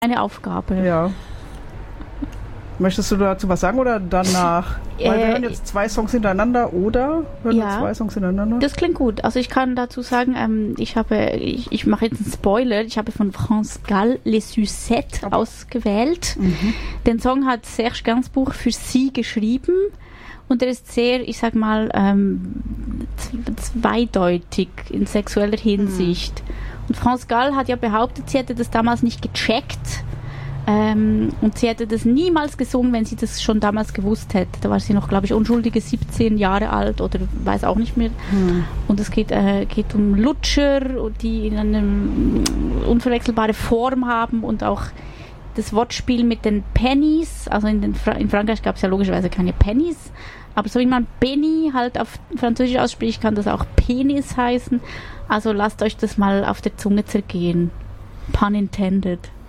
eine Aufgabe. Ja. Möchtest du dazu was sagen oder danach? Weil wir hören jetzt 2 Songs hintereinander oder hören wir 2 Songs hintereinander? Das klingt gut. Also ich kann dazu sagen, ich mache jetzt einen Spoiler. Ich habe von France Gall Les Sucettes ausgewählt. Den Song hat Serge Gainsbourg für sie geschrieben und er ist sehr, ich sag mal, zweideutig in sexueller Hinsicht. Und France Gall hat ja behauptet, sie hätte das damals nicht gecheckt. Und sie hätte das niemals gesungen, wenn sie das schon damals gewusst hätte. Da war sie noch, glaube ich, unschuldige 17 Jahre alt oder weiß auch nicht mehr. Und es geht um Lutscher, die in eine unverwechselbare Form haben und auch das Wortspiel mit den Pennies. Also in Frankreich gab es ja logischerweise keine Pennies, aber so wie man Penny halt auf Französisch ausspricht, kann das auch Penis heißen. Also lasst euch das mal auf der Zunge zergehen. Pun intended.